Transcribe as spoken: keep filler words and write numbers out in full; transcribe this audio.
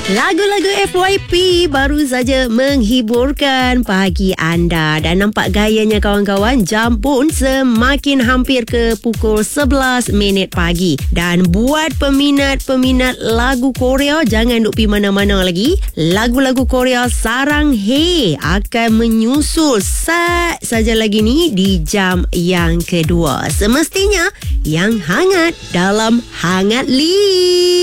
Lagu-lagu F Y P baru saja menghiburkan pagi anda. Dan nampak gayanya kawan-kawan, jam pun semakin hampir ke pukul sebelas minit pagi. Dan buat peminat-peminat lagu Korea, jangan duk pergi mana-mana lagi. Lagu-lagu Korea Sarang Hey akan menyusul sat saja lagi ni di jam yang kedua. Semestinya yang hangat dalam Hangat Li.